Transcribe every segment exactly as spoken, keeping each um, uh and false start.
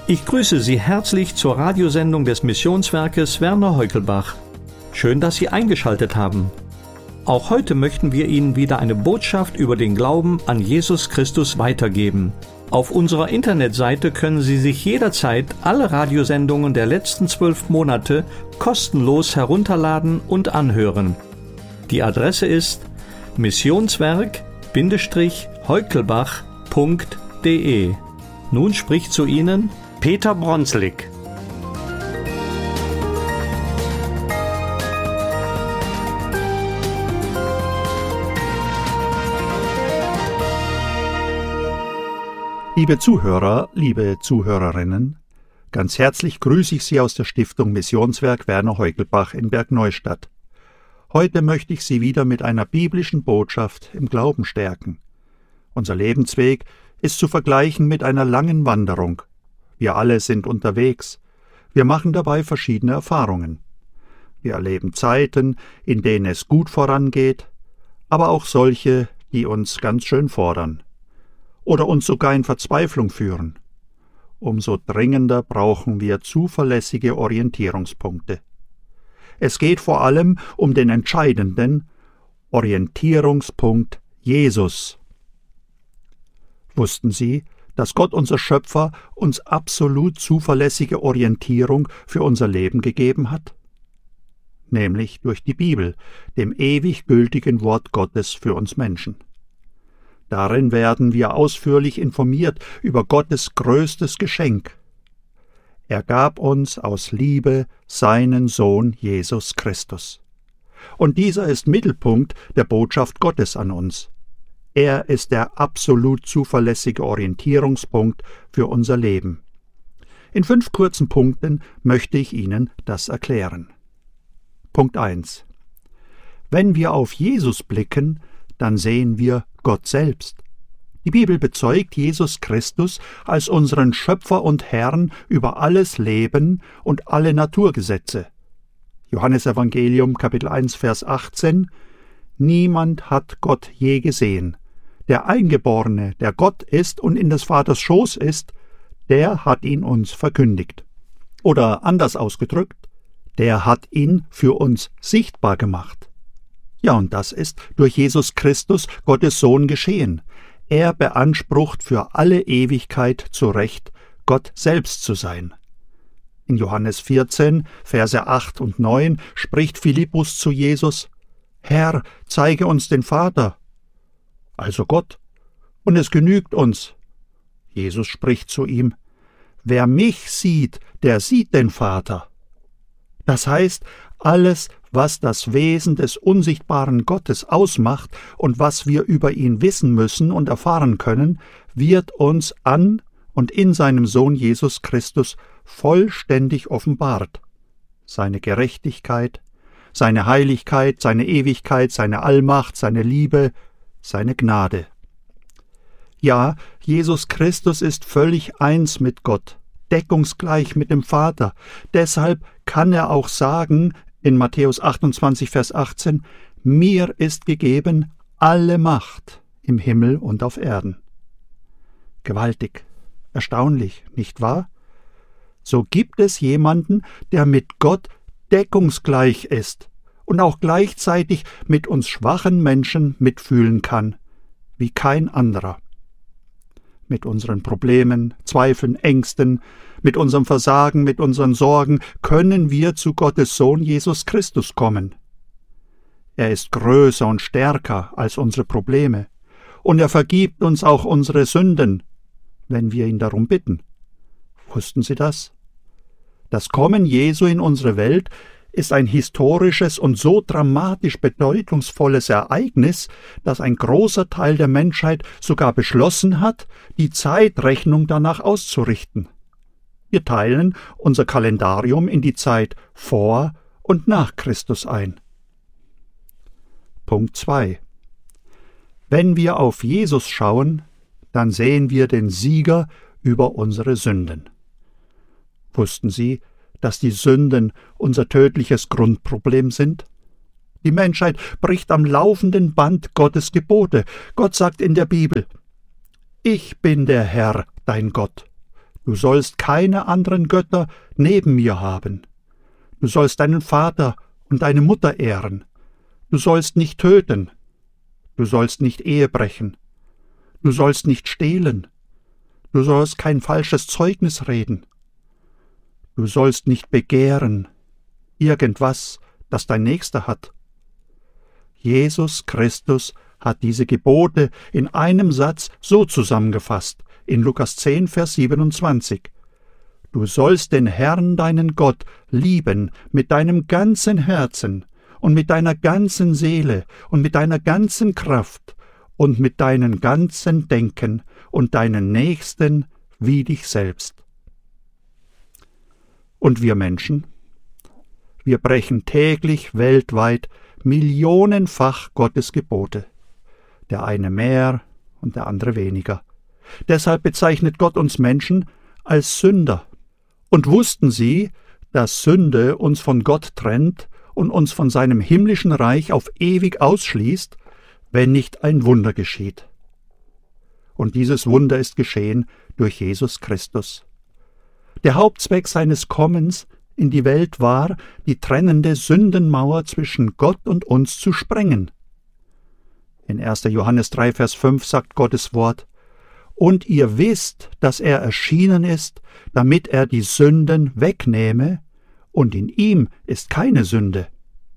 Ich grüße Sie herzlich zur Radiosendung des Missionswerkes Werner Heukelbach. Schön, dass Sie eingeschaltet haben. Auch heute möchten wir Ihnen wieder eine Botschaft über den Glauben an Jesus Christus weitergeben. Auf unserer Internetseite können Sie sich jederzeit alle Radiosendungen der letzten zwölf Monate kostenlos herunterladen und anhören. Die Adresse ist missionswerk-heukelbach punkt de. Nun spricht zu Ihnen Peter Bronslik. Liebe Zuhörer, liebe Zuhörerinnen, ganz herzlich grüße ich Sie aus der Stiftung Missionswerk Werner Heukelbach in Bergneustadt. Heute möchte ich Sie wieder mit einer biblischen Botschaft im Glauben stärken. Unser Lebensweg ist zu vergleichen mit einer langen Wanderung. Wir alle sind unterwegs. Wir machen dabei verschiedene Erfahrungen. Wir erleben Zeiten, in denen es gut vorangeht, aber auch solche, die uns ganz schön fordern oder uns sogar in Verzweiflung führen. Umso dringender brauchen wir zuverlässige Orientierungspunkte. Es geht vor allem um den entscheidenden Orientierungspunkt Jesus. Wussten Sie, dass Gott, unser Schöpfer, uns absolut zuverlässige Orientierung für unser Leben gegeben hat? Nämlich durch die Bibel, dem ewig gültigen Wort Gottes für uns Menschen. Darin werden wir ausführlich informiert über Gottes größtes Geschenk. Er gab uns aus Liebe seinen Sohn Jesus Christus. Und dieser ist Mittelpunkt der Botschaft Gottes an uns. Er ist der absolut zuverlässige Orientierungspunkt für unser Leben. In fünf kurzen Punkten möchte ich Ihnen das erklären. Punkt eins. Wenn wir auf Jesus blicken, dann sehen wir Gott selbst. Die Bibel bezeugt Jesus Christus als unseren Schöpfer und Herrn über alles Leben und alle Naturgesetze. Johannesevangelium Kapitel eins Vers achtzehn: Niemand hat Gott je gesehen. Der Eingeborene, der Gott ist und in des Vaters Schoß ist, der hat ihn uns verkündigt. Oder anders ausgedrückt, der hat ihn für uns sichtbar gemacht. Ja, und das ist durch Jesus Christus, Gottes Sohn, geschehen. Er beansprucht für alle Ewigkeit zu Recht, Gott selbst zu sein. In Johannes vierzehn, Verse acht und neun spricht Philippus zu Jesus: Herr, zeige uns den Vater, also Gott, und es genügt uns. Jesus spricht zu ihm: Wer mich sieht, der sieht den Vater. Das heißt, alles, was das Wesen des unsichtbaren Gottes ausmacht und was wir über ihn wissen müssen und erfahren können, wird uns an und in seinem Sohn Jesus Christus vollständig offenbart. Seine Gerechtigkeit, seine Heiligkeit, seine Ewigkeit, seine Allmacht, seine Liebe, seine Gnade. Ja, Jesus Christus ist völlig eins mit Gott, deckungsgleich mit dem Vater. Deshalb kann er auch sagen, in Matthäus achtundzwanzig, Vers achtzehn, mir ist gegeben alle Macht im Himmel und auf Erden. Gewaltig, erstaunlich, nicht wahr? So gibt es jemanden, der mit Gott deckungsgleich ist und auch gleichzeitig mit uns schwachen Menschen mitfühlen kann, wie kein anderer. Mit unseren Problemen, Zweifeln, Ängsten, mit unserem Versagen, mit unseren Sorgen können wir zu Gottes Sohn Jesus Christus kommen. Er ist größer und stärker als unsere Probleme, und er vergibt uns auch unsere Sünden, wenn wir ihn darum bitten. Wussten Sie das? Das Kommen Jesu in unsere Welt ist ein historisches und so dramatisch bedeutungsvolles Ereignis, dass ein großer Teil der Menschheit sogar beschlossen hat, die Zeitrechnung danach auszurichten. Wir teilen unser Kalendarium in die Zeit vor und nach Christus ein. Punkt zwei. Wenn wir auf Jesus schauen, dann sehen wir den Sieger über unsere Sünden. Wussten Sie, dass die Sünden unser tödliches Grundproblem sind? Die Menschheit bricht am laufenden Band Gottes Gebote. Gott sagt in der Bibel: Ich bin der Herr, dein Gott. Du sollst keine anderen Götter neben mir haben. Du sollst deinen Vater und deine Mutter ehren. Du sollst nicht töten. Du sollst nicht Ehe brechen. Du sollst nicht stehlen. Du sollst kein falsches Zeugnis reden. Du sollst nicht begehren irgendwas, das dein Nächster hat. Jesus Christus hat diese Gebote in einem Satz so zusammengefasst, in Lukas zehn, Vers siebenundzwanzig. Du sollst den Herrn, deinen Gott, lieben mit deinem ganzen Herzen und mit deiner ganzen Seele und mit deiner ganzen Kraft und mit deinem ganzen Denken und deinen Nächsten wie dich selbst. Und wir Menschen? Wir brechen täglich weltweit millionenfach Gottes Gebote. Der eine mehr und der andere weniger. Deshalb bezeichnet Gott uns Menschen als Sünder. Und wussten Sie, dass Sünde uns von Gott trennt und uns von seinem himmlischen Reich auf ewig ausschließt, wenn nicht ein Wunder geschieht? Und dieses Wunder ist geschehen durch Jesus Christus. Der Hauptzweck seines Kommens in die Welt war, die trennende Sündenmauer zwischen Gott und uns zu sprengen. In erster Johannes drei, Vers fünf sagt Gottes Wort: Und ihr wisst, dass er erschienen ist, damit er die Sünden wegnehme, und in ihm ist keine Sünde.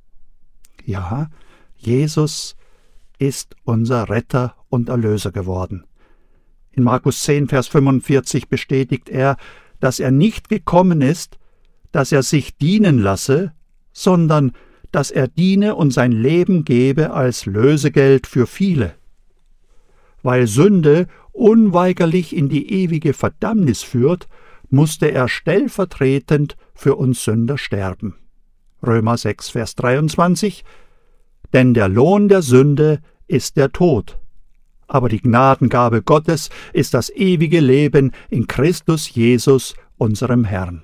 Ja, Jesus ist unser Retter und Erlöser geworden. In Markus zehn, Vers fünfundvierzig bestätigt er, dass er nicht gekommen ist, dass er sich dienen lasse, sondern dass er diene und sein Leben gebe als Lösegeld für viele. Weil Sünde unweigerlich in die ewige Verdammnis führt, musste er stellvertretend für uns Sünder sterben. Römer sechs, Vers dreiundzwanzig: Denn der Lohn der Sünde ist der Tod, aber die Gnadengabe Gottes ist das ewige Leben in Christus Jesus, unserem Herrn.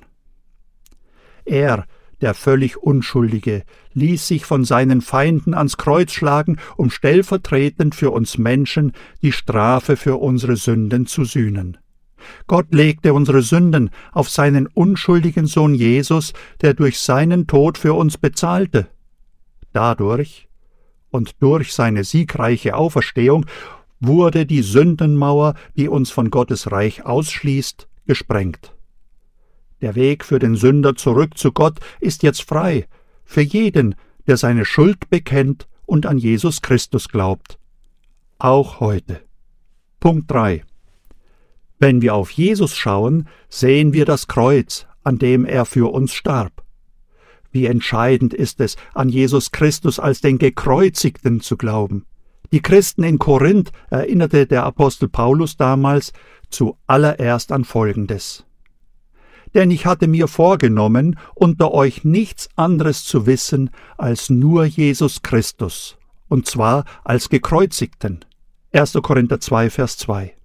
Er, der völlig Unschuldige, ließ sich von seinen Feinden ans Kreuz schlagen, um stellvertretend für uns Menschen die Strafe für unsere Sünden zu sühnen. Gott legte unsere Sünden auf seinen unschuldigen Sohn Jesus, der durch seinen Tod für uns bezahlte. Dadurch und durch seine siegreiche Auferstehung wurde die Sündenmauer, die uns von Gottes Reich ausschließt, gesprengt. Der Weg für den Sünder zurück zu Gott ist jetzt frei, für jeden, der seine Schuld bekennt und an Jesus Christus glaubt. Auch heute. Punkt drei. Wenn wir auf Jesus schauen, sehen wir das Kreuz, an dem er für uns starb. Wie entscheidend ist es, an Jesus Christus als den Gekreuzigten zu glauben. Die Christen in Korinth erinnerte der Apostel Paulus damals zuallererst an Folgendes: Denn ich hatte mir vorgenommen, unter euch nichts anderes zu wissen als nur Jesus Christus, und zwar als Gekreuzigten. erster Korinther zwei, Vers zwei.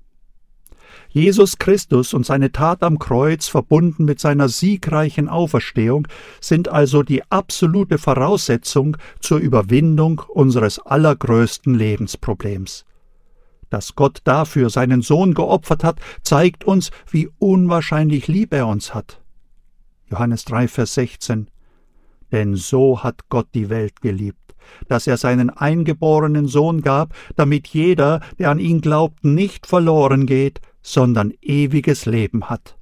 Jesus Christus und seine Tat am Kreuz, verbunden mit seiner siegreichen Auferstehung, sind also die absolute Voraussetzung zur Überwindung unseres allergrößten Lebensproblems. Dass Gott dafür seinen Sohn geopfert hat, zeigt uns, wie unwahrscheinlich lieb er uns hat. Johannes drei, Vers sechzehn. Denn so hat Gott die Welt geliebt, dass er seinen eingeborenen Sohn gab, damit jeder, der an ihn glaubt, nicht verloren geht, sondern ewiges Leben hat.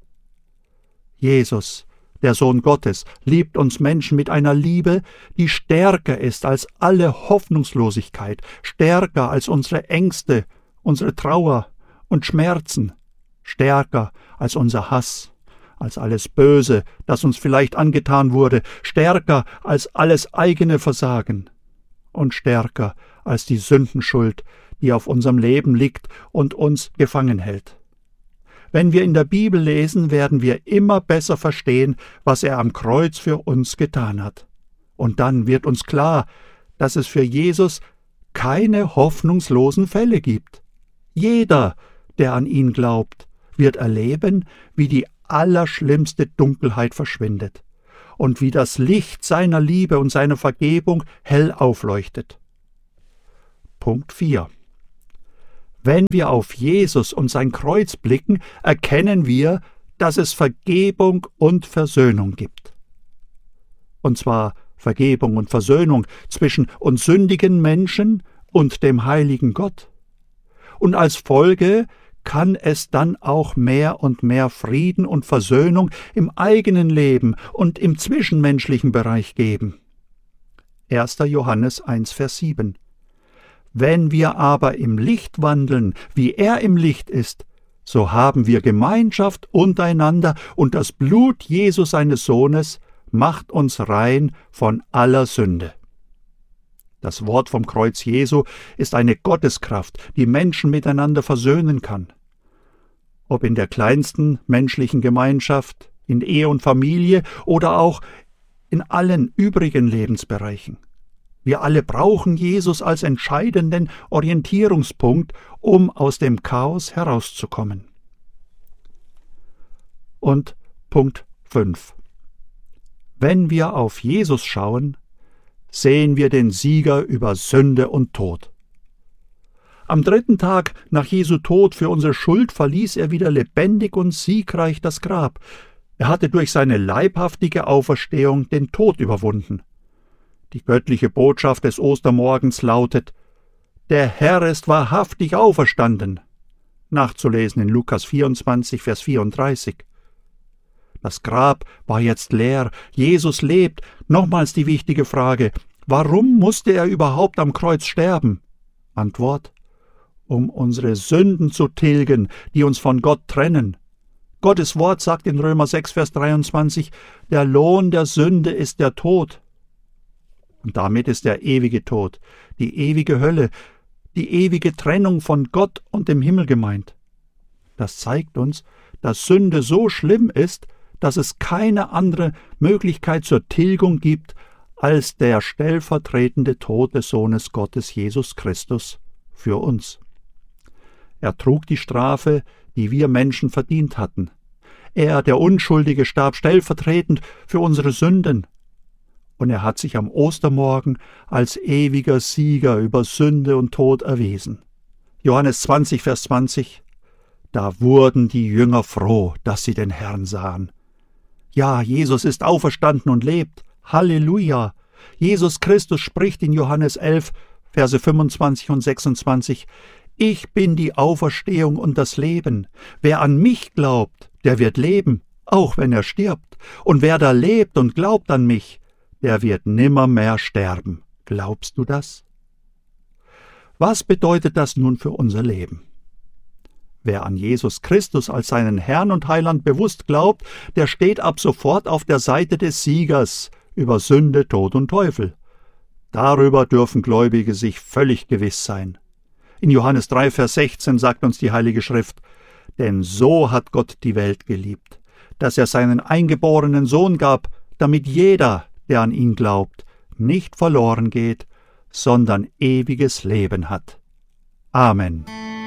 Jesus, der Sohn Gottes, liebt uns Menschen mit einer Liebe, die stärker ist als alle Hoffnungslosigkeit, stärker als unsere Ängste, unsere Trauer und Schmerzen, stärker als unser Hass, als alles Böse, das uns vielleicht angetan wurde, stärker als alles eigene Versagen und stärker als die Sündenschuld, die auf unserem Leben liegt und uns gefangen hält. Wenn wir in der Bibel lesen, werden wir immer besser verstehen, was er am Kreuz für uns getan hat. Und dann wird uns klar, dass es für Jesus keine hoffnungslosen Fälle gibt. Jeder, der an ihn glaubt, wird erleben, wie die allerschlimmste Dunkelheit verschwindet und wie das Licht seiner Liebe und seiner Vergebung hell aufleuchtet. Punkt vier. Wenn wir auf Jesus und sein Kreuz blicken, erkennen wir, dass es Vergebung und Versöhnung gibt. Und zwar Vergebung und Versöhnung zwischen uns sündigen Menschen und dem heiligen Gott. Und als Folge kann es dann auch mehr und mehr Frieden und Versöhnung im eigenen Leben und im zwischenmenschlichen Bereich geben. erster Johannes eins, Vers sieben. Wenn wir aber im Licht wandeln, wie er im Licht ist, so haben wir Gemeinschaft untereinander, und das Blut Jesu seines Sohnes macht uns rein von aller Sünde. Das Wort vom Kreuz Jesu ist eine Gotteskraft, die Menschen miteinander versöhnen kann. Ob in der kleinsten menschlichen Gemeinschaft, in Ehe und Familie oder auch in allen übrigen Lebensbereichen. Wir alle brauchen Jesus als entscheidenden Orientierungspunkt, um aus dem Chaos herauszukommen. Und Punkt fünf. Wenn wir auf Jesus schauen, sehen wir den Sieger über Sünde und Tod. Am dritten Tag nach Jesu Tod für unsere Schuld verließ er wieder lebendig und siegreich das Grab. Er hatte durch seine leibhaftige Auferstehung den Tod überwunden. Die göttliche Botschaft des Ostermorgens lautet: Der Herr ist wahrhaftig auferstanden. Nachzulesen in Lukas vierundzwanzig, Vers vierunddreißig. Das Grab war jetzt leer, Jesus lebt. Nochmals die wichtige Frage: Warum musste er überhaupt am Kreuz sterben? Antwort: Um unsere Sünden zu tilgen, die uns von Gott trennen. Gottes Wort sagt in Römer sechs, Vers dreiundzwanzig: Der Lohn der Sünde ist der Tod. Und damit ist der ewige Tod, die ewige Hölle, die ewige Trennung von Gott und dem Himmel gemeint. Das zeigt uns, dass Sünde so schlimm ist, dass es keine andere Möglichkeit zur Tilgung gibt als der stellvertretende Tod des Sohnes Gottes Jesus Christus für uns. Er trug die Strafe, die wir Menschen verdient hatten. Er, der Unschuldige, starb stellvertretend für unsere Sünden. Und er hat sich am Ostermorgen als ewiger Sieger über Sünde und Tod erwiesen. Johannes zwanzig, Vers zwanzig. Da wurden die Jünger froh, dass sie den Herrn sahen. Ja, Jesus ist auferstanden und lebt. Halleluja! Jesus Christus spricht in Johannes elf, Verse fünfundzwanzig und sechsundzwanzig: Ich bin die Auferstehung und das Leben. Wer an mich glaubt, der wird leben, auch wenn er stirbt. Und wer da lebt und glaubt an mich, der wird nimmermehr sterben. Glaubst du das? Was bedeutet das nun für unser Leben? Wer an Jesus Christus als seinen Herrn und Heiland bewusst glaubt, der steht ab sofort auf der Seite des Siegers über Sünde, Tod und Teufel. Darüber dürfen Gläubige sich völlig gewiss sein. In Johannes drei, Vers sechzehn sagt uns die Heilige Schrift: Denn so hat Gott die Welt geliebt, dass er seinen eingeborenen Sohn gab, damit jeder, der an ihn glaubt, nicht verloren geht, sondern ewiges Leben hat. Amen.